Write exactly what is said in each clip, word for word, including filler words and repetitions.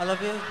I love you.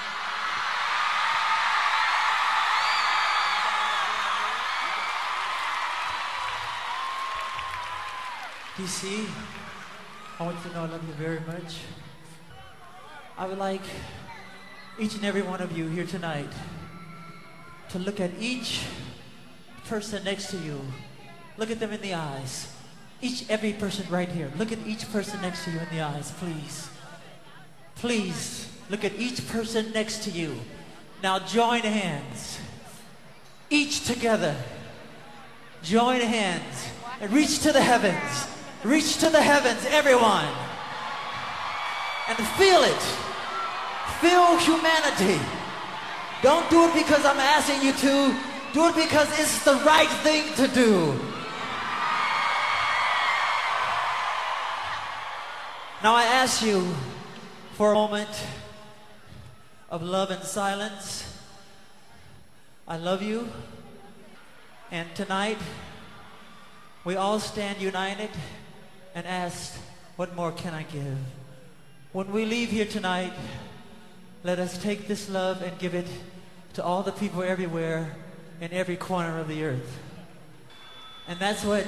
D C, I want you to know I love you very much. I would like each and every one of you here tonight to look at each person next to you. Look at them in the eyes. Each, every person right here. Look at each person next to you in the eyes, please. Please, look at each person next to you. Now join hands. Each together. Join hands and reach to the heavens. Reach to the heavens, everyone. And feel it. Feel humanity. Don't do it because I'm asking you to. Do it because it's the right thing to do. Now I ask you for a moment of love and silence. I love you. And tonight, we all stand united and ask, what more can I give? When we leave here tonight, let us take this love and give it to all the people everywhere in every corner of the earth. And that's what,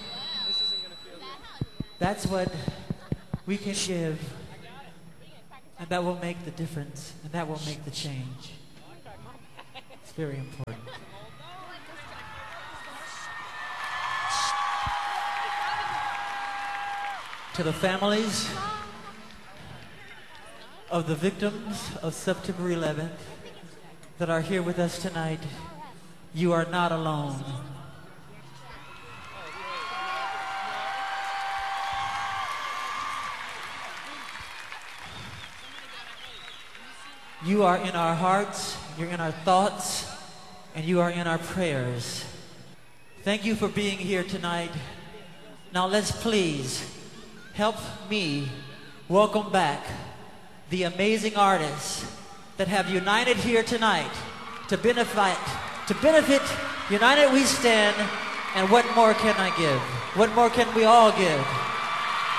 that's what we can give, and that will make the difference, and that will make the change. It's very important. To the families of the victims of September eleventh that are here with us tonight, you are not alone. You are in our hearts, you're in our thoughts, and you are in our prayers. Thank you for being here tonight. Now let's please help me welcome back the amazing artists that have united here tonight to benefit, to benefit United We Stand. And what more can I give? What more can we all give?